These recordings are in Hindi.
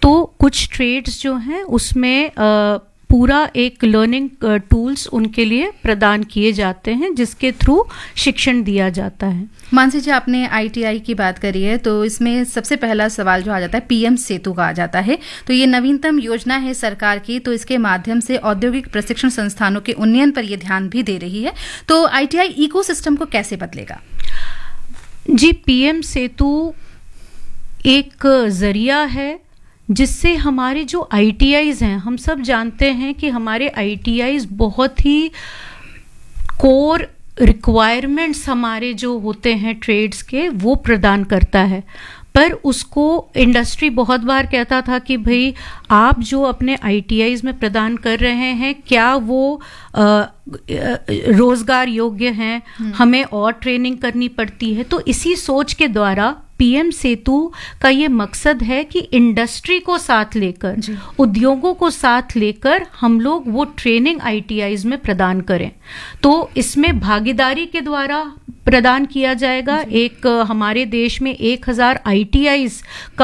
तो कुछ ट्रेड्स जो हैं उसमें पूरा एक लर्निंग टूल्स उनके लिए प्रदान किए जाते हैं, जिसके थ्रू शिक्षण दिया जाता है। मानसी जी, आपने ITI की बात करी है, तो इसमें सबसे पहला सवाल जो आ जाता है PM सेतु का आ जाता है। तो ये नवीनतम योजना है सरकार की, तो इसके माध्यम से औद्योगिक प्रशिक्षण संस्थानों के उन्नयन पर ये ध्यान भी दे रही है। तो ITI इकोसिस्टम को कैसे बदलेगा? जी, PM सेतु एक जरिया है जिससे हमारे जो ITIs हैं, हम सब जानते हैं कि हमारे ITIs बहुत ही कोर रिक्वायरमेंट्स हमारे जो होते हैं ट्रेड्स के, वो प्रदान करता है। पर उसको इंडस्ट्री बहुत बार कहता था कि भाई आप जो अपने ITIs में प्रदान कर रहे हैं, क्या वो रोजगार योग्य हैं, हमें और ट्रेनिंग करनी पड़ती है। तो इसी सोच के द्वारा PM सेतु का ये मकसद है कि इंडस्ट्री को साथ लेकर, उद्योगों को साथ लेकर हम लोग वो ट्रेनिंग ITIs में प्रदान करें। तो इसमें भागीदारी के द्वारा प्रदान किया जाएगा। एक हमारे देश में 1000 ITIs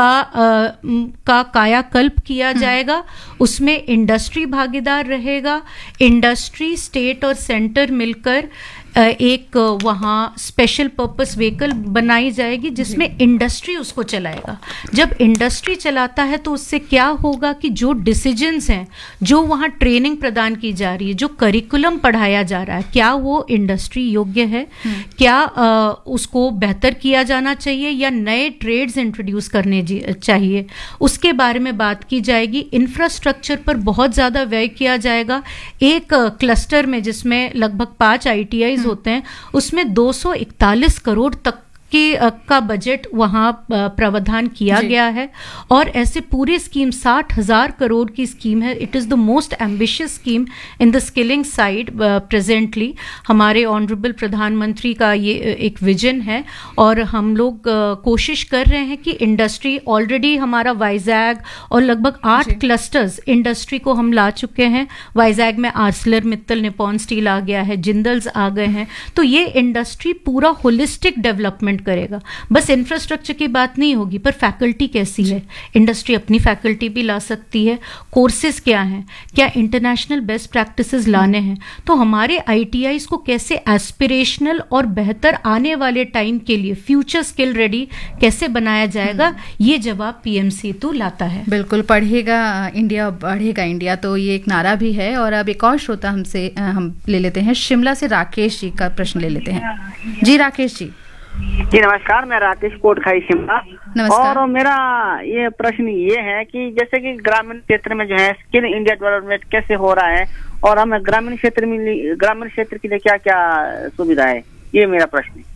का कायाकल्प किया जाएगा। उसमें इंडस्ट्री भागीदार रहेगा। इंडस्ट्री, स्टेट और सेंटर मिलकर एक वहाँ स्पेशल पर्पस व्हीकल बनाई जाएगी जिसमें इंडस्ट्री उसको चलाएगा। जब इंडस्ट्री चलाता है तो उससे क्या होगा कि जो डिसीजंस हैं, जो वहाँ ट्रेनिंग प्रदान की जा रही है, जो करिकुलम पढ़ाया जा रहा है, क्या वो इंडस्ट्री योग्य है, क्या उसको बेहतर किया जाना चाहिए या नए ट्रेड्स इंट्रोड्यूस करने चाहिए, उसके बारे में बात की जाएगी। इंफ्रास्ट्रक्चर पर बहुत ज़्यादा व्यय किया जाएगा। एक क्लस्टर में जिसमें लगभग 5 ITIs होते हैं, उसमें 241 करोड़ तक का बजट वहाँ प्रावधान किया गया है। और ऐसे पूरी स्कीम 60,000 करोड़ की स्कीम है। It is the most ambitious scheme in the skilling side presently. हमारे ऑनरेबल प्रधानमंत्री का ये एक विजन है और हम लोग कोशिश कर रहे हैं कि इंडस्ट्री, ऑलरेडी हमारा वाइजैग और लगभग 8 क्लस्टर्स इंडस्ट्री को हम ला चुके हैं। वाइजैग में आर्सलर मित्तल, निपॉन स्टील आ गया है, जिंदल्स आ गए हैं। तो ये इंडस्ट्री पूरा होलिस्टिक डेवलपमेंट करेगा। बस इंफ्रास्ट्रक्चर की बात नहीं होगी, पर फैकल्टी कैसी है, इंडस्ट्री अपनी फैकल्टी भी ला सकती है। कोर्सेज क्या हैं, क्या इंटरनेशनल बेस्ट प्रैक्टिसेस लाने हैं, तो हमारे ITIs को कैसे एस्पिरेशनल और बेहतर आने वाले टाइम के लिए फ्यूचर स्किल रेडी कैसे बनाया जाएगा, ये जवाब PM सेतु लाता है। बिल्कुल, पढ़ेगा इंडिया बढ़ेगा इंडिया, तो ये एक नारा भी है। और अब एक और श्रोता हम ले लेते हैं, शिमला से राकेश जी का प्रश्न ले लेते हैं। जी राकेश जी। जी नमस्कार, मैं राकेश कोटखाई शिमला। और मेरा ये प्रश्न ये है कि जैसे कि ग्रामीण क्षेत्र में जो है स्किल इंडिया डेवलपमेंट कैसे हो रहा है और हमें ग्रामीण क्षेत्र के लिए क्या क्या सुविधा है, ये मेरा प्रश्न है।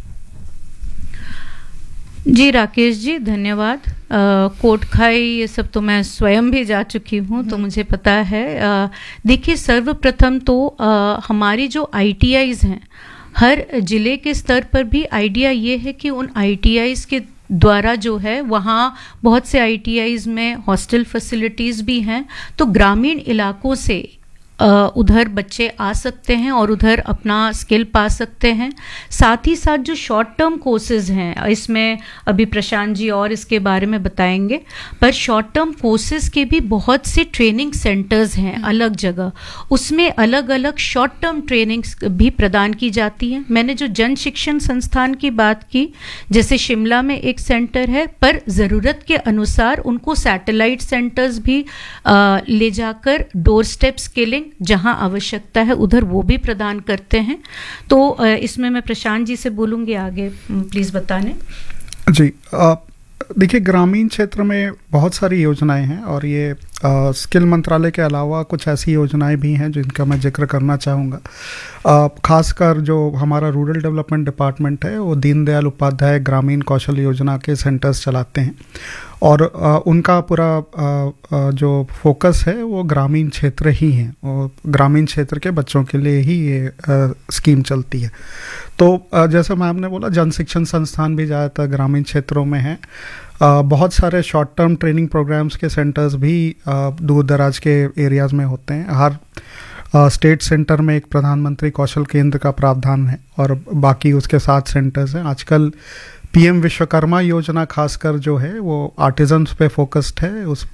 जी राकेश जी, धन्यवाद। कोटखाई ये सब तो मैं स्वयं भी जा चुकी हूँ, तो मुझे पता है। देखिए, सर्वप्रथम तो हमारी जो ITIs हैं, हर जिले के स्तर पर भी आइडिया ये है कि उन ITIs के द्वारा जो है, वहाँ बहुत से ITIs में हॉस्टल फैसिलिटीज़ भी हैं, तो ग्रामीण इलाकों से उधर बच्चे आ सकते हैं और उधर अपना स्किल पा सकते हैं। साथ ही साथ जो शॉर्ट टर्म कोर्सेज हैं, इसमें अभी प्रशांत जी और इसके बारे में बताएंगे, पर शॉर्ट टर्म कोर्सेज के भी बहुत से ट्रेनिंग सेंटर्स हैं अलग जगह, उसमें अलग अलग शॉर्ट टर्म ट्रेनिंग्स भी प्रदान की जाती हैं। मैंने जो जन शिक्षण संस्थान की बात की, जैसे शिमला में एक सेंटर है, पर ज़रूरत के अनुसार उनको सैटेलाइट सेंटर्स भी ले जाकर डोर स्टेप स्किलिंग जहां आवश्यकता है उधर वो भी प्रदान करते हैं। तो इसमें मैं प्रशांत जी से बोलूंगी, आगे प्लीज बताने। जी, देखिए, ग्रामीण क्षेत्र में बहुत सारी योजनाएं हैं और ये स्किल मंत्रालय के अलावा कुछ ऐसी योजनाएं भी हैं जिनका मैं जिक्र करना चाहूँगा। खासकर जो हमारा रूरल डेवलपमेंट डिपार्टमेंट है, वो दीनदयाल उपाध्याय ग्रामीण कौशल योजना के सेंटर्स चलाते हैं और उनका पूरा जो फोकस है वो ग्रामीण क्षेत्र ही है और ग्रामीण क्षेत्र के बच्चों के लिए ही ये स्कीम चलती है। तो जैसे मैम ने बोला, जन शिक्षण संस्थान भी ज़्यादातर ग्रामीण क्षेत्रों में है। बहुत सारे शॉर्ट टर्म ट्रेनिंग प्रोग्राम्स के सेंटर्स भी दूर दराज के एरियाज़ में होते हैं। हर स्टेट सेंटर में एक प्रधानमंत्री कौशल केंद्र का प्रावधान है और बाकी उसके 7 सेंटर्स हैं। आजकल PM विश्वकर्मा योजना खासकर जो है वो आर्टिजन्स पे फोकस्ड है, उस